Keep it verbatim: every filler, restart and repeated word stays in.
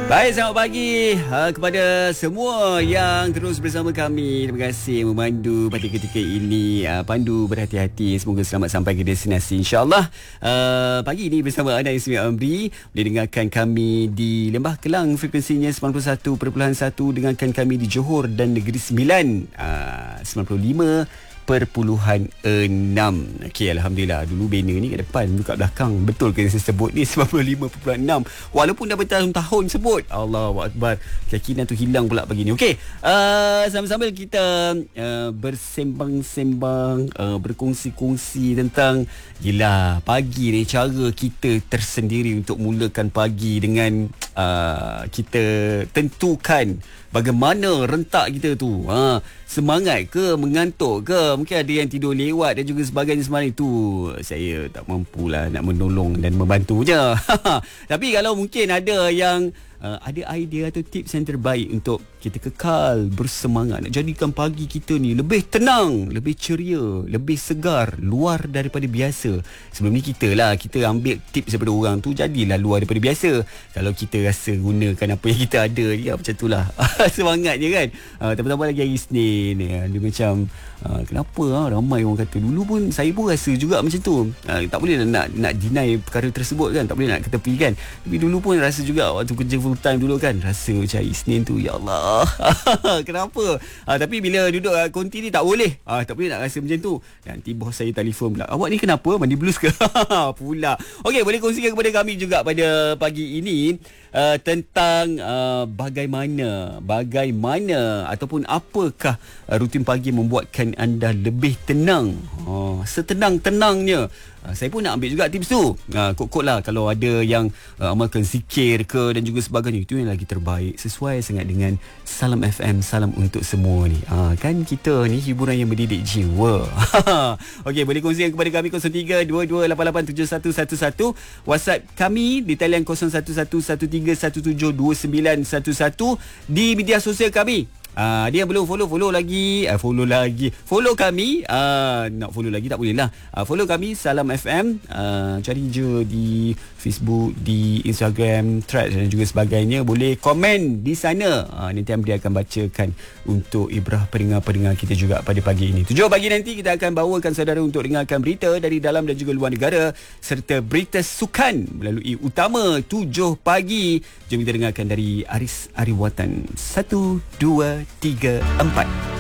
Baik, selamat pagi uh, kepada semua yang terus bersama kami. Terima kasih memandu pada ketika ini. uh, Pandu berhati-hati. Semoga selamat sampai ke destinasi, InsyaAllah. uh, Pagi ini bersama Ana Ismi Amri. Boleh dengarkan kami di Lembah Kelang, frekuensinya sembilan puluh satu perpuluhan satu. Dengarkan kami di Johor dan Negeri Sembilan, uh, sembilan puluh lima perpuluhan enam. Okey, Alhamdulillah. Dulu banner ni kat depan, buka belakang. Betul ke yang saya sebut ni sembilan puluh lima perpuluhan enam? Walaupun dah bertahun-tahun sebut. Allahu Akbar. Keyakinan tu hilang pula pagi ni. Okey, uh, sambil-sambil kita uh, bersembang-sembang, uh, berkongsi-kongsi tentang yelah, pagi ni cara kita tersendiri untuk mulakan pagi dengan uh, kita tentukan bagaimana rentak kita tu. Ha, semangat ke, mengantuk ke, mungkin ada yang tidur lewat dan juga sebagainya semalam itu. Saya tak mampulah nak menolong dan membantunya. Tapi kalau mungkin ada yang uh, ada idea atau tips yang terbaik untuk kita kekal bersemangat, nak jadikan pagi kita ni lebih tenang, lebih ceria, lebih segar, luar daripada biasa. Sebelum ni kita lah, kita ambil tips daripada orang tu, jadilah luar daripada biasa. Kalau kita rasa gunakan apa yang kita ada, ya macam tu lah. Semangat je kan. uh, Tambah-tambah lagi hari Isnin ya. Dia macam uh, kenapa ha? Ramai orang kata. Dulu pun saya pun rasa juga macam tu. uh, Tak boleh nak nak deny perkara tersebut kan. Tak boleh nak ketepikan. Tapi dulu pun rasa juga waktu kerja full time dulu kan, rasa macam hari Isnin tu, ya Allah, kenapa? uh, Tapi bila duduk uh, konti ni tak boleh. uh, Tak boleh nak rasa macam tu. Nanti bos saya telefon pula, awak ni kenapa? Mandi blues ke? Pula. Okey, boleh kongsikan kepada kami juga pada pagi ini uh, tentang uh, bagaimana Bagaimana ataupun apakah uh, rutin pagi membuatkan anda lebih tenang. uh, Setenang-tenangnya. Uh, saya pun nak ambil juga tips tu. uh, Kok-kok lah kalau ada yang uh, amalkan zikir ke dan juga sebagainya. Itu yang lagi terbaik. Sesuai sangat dengan Salam F M, salam untuk semua ni. uh, Kan kita ni hiburan yang mendidik jiwa. Okey, boleh kongsikan kepada kami kosong tiga dua dua lapan lapan tujuh satu satu satu. WhatsApp kami di talian kosong satu satu satu tiga satu tujuh dua sembilan satu satu. Di media sosial kami, Uh, dia yang belum follow, follow lagi. uh, Follow lagi Follow kami. uh, Nak follow lagi tak boleh lah. uh, Follow kami Salam F M. uh, Cari je di Facebook, di Instagram, Threads dan juga sebagainya. Boleh komen di sana. uh, Nanti Amri akan bacakan untuk ibrah pendengar-pendengar kita juga pada pagi ini. Tujuh pagi nanti kita akan bawakan saudara untuk dengarkan berita dari dalam dan juga luar negara, serta berita sukan melalui Utama tujuh pagi. Jom kita dengarkan dari Aris Ariwatan. Satu, dua, tiga, empat.